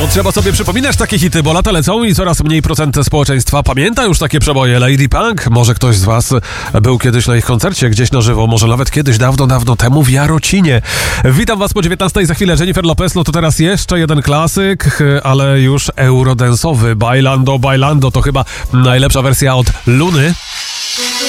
No trzeba sobie przypominać takie hity, bo lata lecą i coraz mniej procent społeczeństwa pamięta już takie przeboje. Lady Punk, może ktoś z was był kiedyś na ich koncercie gdzieś na żywo, może nawet kiedyś dawno temu w Jarocinie. Witam was po 19:00, za chwilę Jennifer Lopez, no to teraz jeszcze jeden klasyk, ale już eurodensowy. Bailando, Bailando to chyba najlepsza wersja od Luny.